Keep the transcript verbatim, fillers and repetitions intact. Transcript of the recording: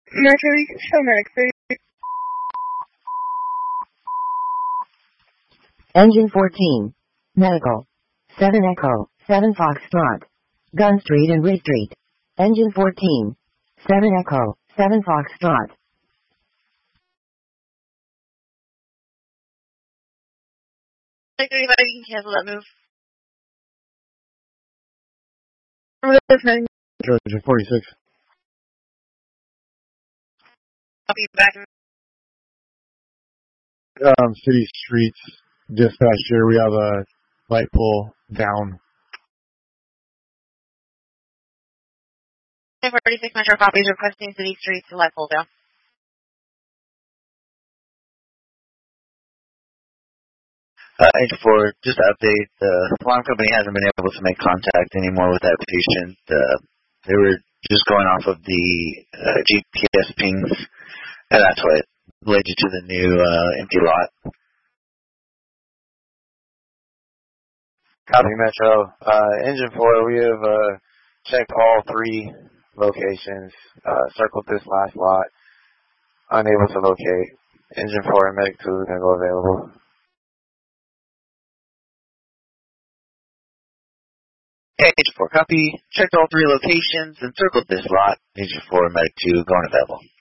Mercury, show medic three. Engine fourteen. Medical. seven Echo, seven Foxtrot. Gun Street and Ridge Street. Engine fourteen. seven Echo, seven Foxtrot. Medic three, if you can cancel that move. I'm listening. Georgia forty-six. I'll be back. Um, city streets, dispatch here. We have a light pole down. forty-six Metro copies requesting city streets to let pull down. Uh, Agent four, just to update, the alarm company hasn't been able to make contact anymore with that patient. Uh, they were just going off of the uh, G P S pings, and that's what led you to the new uh, empty lot. Copy, Metro. Uh, Engine four, we have uh, checked all three locations, uh, circled this last lot, unable to locate. Engine four and Medic two are going to go available. Okay, Agent four, copy. Checked all three locations and circled this lot. Agent four, Medic two, going available.